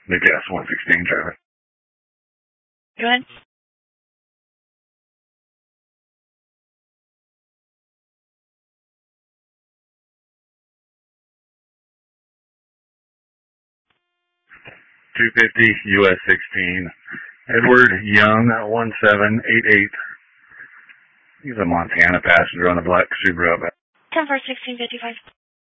The gas 116 driver. Go ahead. US 16. Edward Young 1788. He's a Montana passenger on a black Subaru. 10 for 1655.